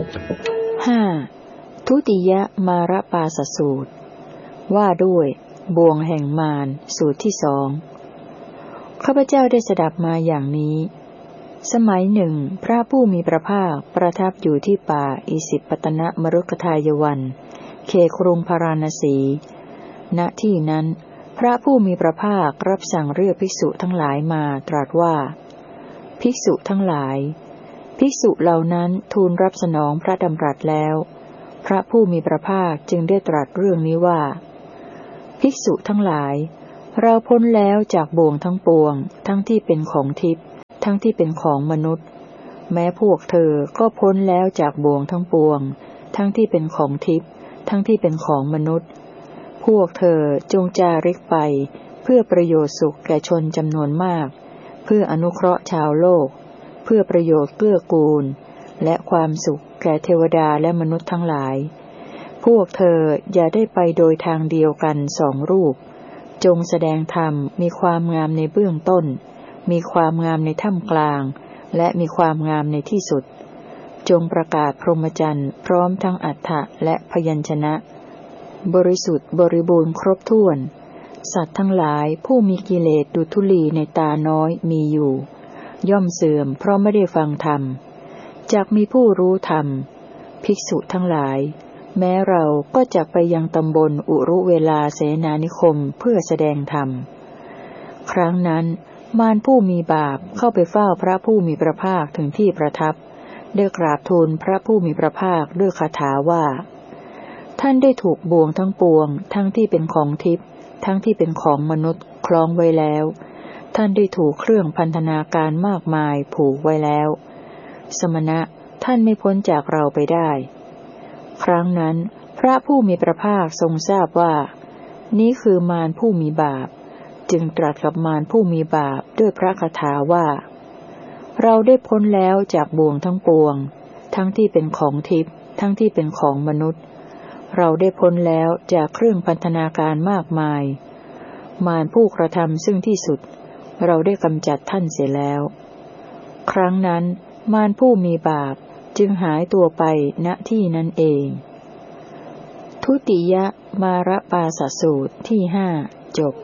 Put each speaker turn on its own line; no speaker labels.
5. ทุติยมารปาสสูตรว่าด้วยบ่วงแห่งมารสูตรที่สองข้าพเจ้าได้สดับมาอย่างนี้สมัยหนึ่งพระผู้มีพระภาคประทับอยู่ที่ป่าอิสิปตนมฤคทายวันเขตกรุงพาราณสี ณ ที่นั้นพระผู้มีพระภาครับสั่งเรียกภิกษุทั้งหลายมาตรัสว่าภิกษุทั้งหลายภิกษุเหล่านั้นทูลรับสนองพระดำรัสแล้วพระผู้มีพระภาคจึงได้ตรัสเรื่องนี้ว่าภิกษุทั้งหลายเราพ้นแล้วจากบ่วงทั้งปวงทั้งที่เป็นของทิพย์ทั้งที่เป็นของมนุษย์แม้พวกเธอก็พ้นแล้วจากบ่วงทั้งปวงทั้งที่เป็นของทิพย์ทั้งที่เป็นของมนุษย์พวกเธอจงจาริกไปเพื่อประโยชน์สุขแก่ชนจำนวนมากเพื่ออนุเคราะห์ชาวโลกเพื่อประโยชน์เกื้อกูลและความสุขแก่เทวดาและมนุษย์ทั้งหลายพวกเธออย่าได้ไปโดยทางเดียวกันสองรูปจงแสดงธรรมมีความงามในเบื้องต้นมีความงามในท่ามกลางและมีความงามในที่สุดจงประกาศพรหมจรรย์พร้อมทั้งอรรถะและพยัญชนะบริสุทธิ์บริบูรณ์ครบถ้วนสัตว์ทั้งหลายผู้มีกิเลสดุจธุลีในตาน้อยมีอยู่ย่อมเสื่อมเพราะไม่ได้ฟังธรรมจักมีผู้รู้ธรรมภิกษุทั้งหลายแม้เราก็จักไปยังตำบลอุรุเวลาเสนานิคมเพื่อแสดงธรรมครั้งนั้นมารผู้มีบาปเข้าไปเฝ้าพระผู้มีพระภาคถึงที่ประทับได้กราบทูลพระผู้มีพระภาคด้วยคาถาว่าท่านได้ถูกบ่วงทั้งปวงทั้งที่เป็นของทิพย์ทั้งที่เป็นของมนุษย์คล้องไว้แล้วท่านได้ถูกเครื่องพันธนาการมากมายผูกไว้แล้วสมณะท่านไม่พ้นจากเราไปได้ครั้งนั้นพระผู้มีพระภาคทรงทราบว่านี้คือมารผู้มีบาปจึงตรัสกับมารผู้มีบาปด้วยพระคาถาว่าเราได้พ้นแล้วจากบ่วงทั้งปวงทั้งที่เป็นของทิพย์ทั้งที่เป็นของมนุษย์เราได้พ้นแล้วจากเครื่องพันธนาการมากมายมารผู้กระทำซึ่งที่สุดเราได้กำจัดท่านเสียแล้วครั้งนั้นมารผู้มีบาปจึงหายตัวไปณที่นั้นเองทุติยมารปาสสูตรที่5จบ